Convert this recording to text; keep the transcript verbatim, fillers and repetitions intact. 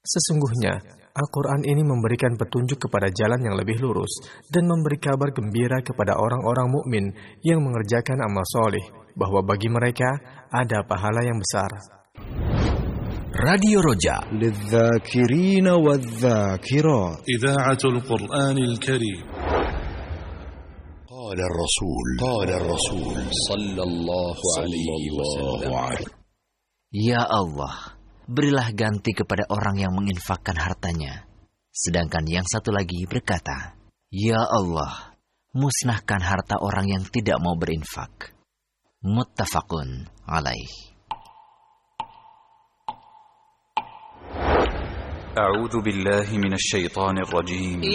Sesungguhnya, Al-Quran ini memberikan petunjuk kepada jalan yang lebih lurus dan memberi kabar gembira kepada orang-orang mukmin yang mengerjakan amal soleh, bahwa bagi mereka ada pahala yang besar. Radio Roja للذاكرين والذاكرات إذاعة القرآن الكريم. قال الرسول قال الرسول صلى الله عليه وسلم Ya Allah, berilah ganti kepada orang yang menginfakkan hartanya. Sedangkan yang satu lagi berkata, Ya Allah, musnahkan harta orang yang tidak mau berinfak. Muttafaqun alaih. A'udzu billahi minasy syaithanir rajim.